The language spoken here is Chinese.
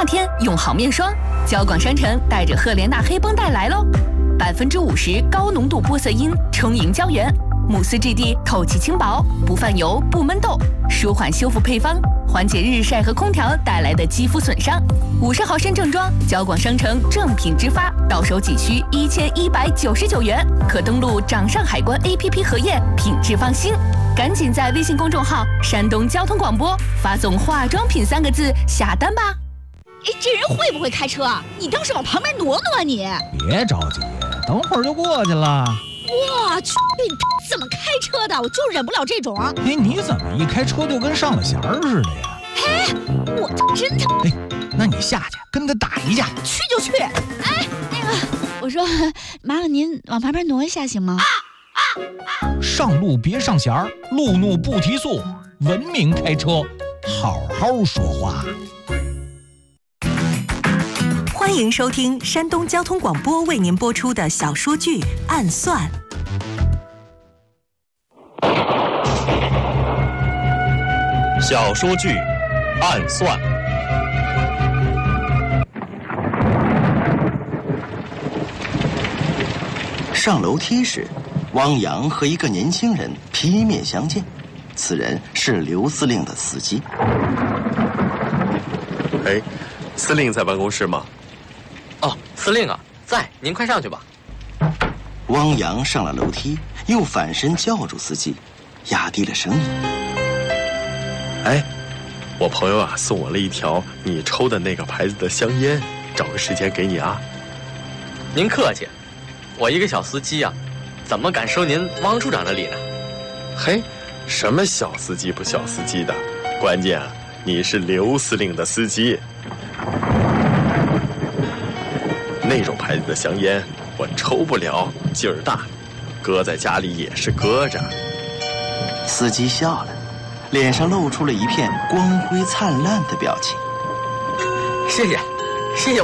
夏天用好面霜，交广商城带着赫莲娜黑绷带来喽，50%高浓度玻色因充盈胶原，慕斯质地透气轻薄，不泛油不闷痘，舒缓修复配方，缓解日晒和空调带来的肌肤损伤。50毫升正装，交广商城正品直发，到手仅需1199元，可登录掌上海关 APP 核验，品质放心。赶紧在微信公众号山东交通广播发送化妆品3个字下单吧。 这人会不会开车？你倒是往旁边挪挪啊你！ 别着急，等会儿就过去了。 我去，怎么开车的？我就忍不了这种。 你怎么一开车就跟上了弦儿似的呀？ 我真的。 那你下去跟他打一架。 去就去。我说，麻烦您往旁边挪一下行吗？ 上路别上弦儿，路怒不提速，文明开车，好好说话。 欢迎收听山东交通广播为您播出的小说剧《暗算》。 小说剧《暗算》。 上楼梯时，汪洋和一个年轻人劈面相见，此人是刘司令的司机。 司令在办公室吗？ 哦，司令啊，在，您快上去吧。 汪洋上了楼梯，又反身叫住司机，压低了声音：“ 我朋友啊送我了一条你抽的那个牌子的香烟，找个时间给你啊。” 您客气，我一个小司机啊，怎么敢收您汪处长的礼呢？ 什么小司机不小司机的，关键啊，你是刘司令的司机。那种牌子的香烟我抽不了，劲儿大，搁在家里也是搁着。 司机笑了，脸上露出了一片光辉灿烂的表情。 谢谢